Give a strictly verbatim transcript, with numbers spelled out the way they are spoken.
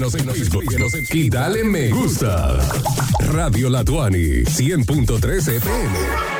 Síguenos en Facebook y dale me gusta. Radio La Tuani, cien punto tres F M.